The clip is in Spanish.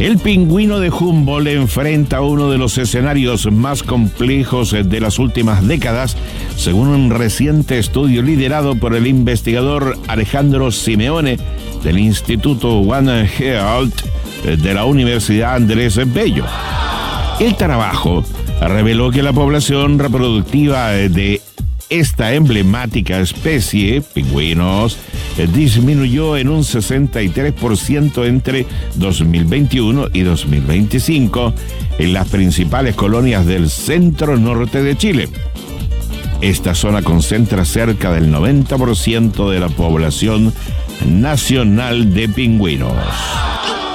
El pingüino de Humboldt enfrenta uno de los escenarios más complejos de las últimas décadas, según un reciente estudio liderado por el investigador Alejandro Simeone del Instituto One Health de la Universidad Andrés Bello. El trabajo reveló que la población reproductiva de esta emblemática especie, pingüinos, disminuyó en un 63% entre 2021 y 2025 en las principales colonias del centro-norte de Chile. Esta zona concentra cerca del 90% de la población nacional de pingüinos.